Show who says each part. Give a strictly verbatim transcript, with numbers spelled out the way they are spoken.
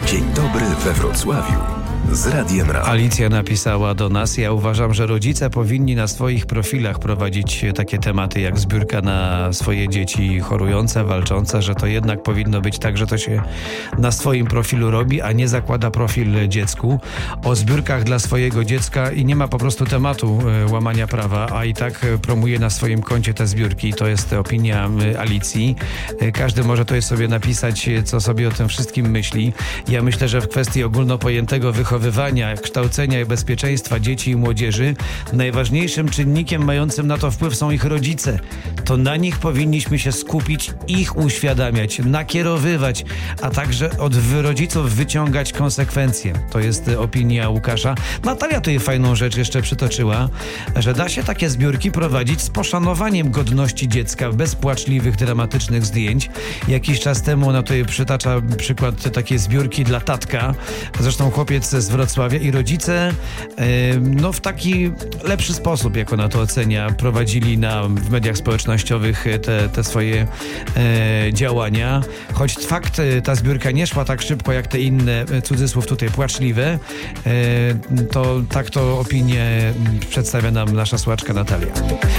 Speaker 1: Dzień dobry we Wrocławiu z Radiem Rano.
Speaker 2: Alicja napisała do nas: ja uważam, że rodzice powinni na swoich profilach prowadzić takie tematy jak zbiórka na swoje dzieci chorujące, walczące, że to jednak powinno być tak, że to się na swoim profilu robi, a nie zakłada profil dziecku. O zbiórkach dla swojego dziecka i nie ma po prostu tematu e, łamania prawa, a i tak promuje na swoim koncie te zbiórki. To jest opinia e, Alicji. E, każdy może to sobie napisać, co sobie o tym wszystkim myśli. Ja myślę, że w kwestii ogólnopojętego wychowania, kształcenia i bezpieczeństwa dzieci i młodzieży najważniejszym czynnikiem mającym na to wpływ są ich rodzice. To na nich powinniśmy się skupić, ich uświadamiać, nakierowywać, a także od rodziców wyciągać konsekwencje. To jest opinia Łukasza. Natalia tutaj fajną rzecz jeszcze przytoczyła, że da się takie zbiórki prowadzić z poszanowaniem godności dziecka, bez płaczliwych, dramatycznych zdjęć. Jakiś czas temu ona tutaj przytacza przykład takiej zbiórki dla tatka. Zresztą chłopiec z Wrocławia i rodzice yy, no w taki lepszy sposób, jak ona to ocenia, prowadzili na, w mediach społecznościowych te, te swoje yy, działania. Choć fakt, ta zbiórka nie szła tak szybko jak te inne, cudzysłów tutaj płaczliwe, yy, to tak to opinię przedstawia nam nasza słuchaczka Natalia.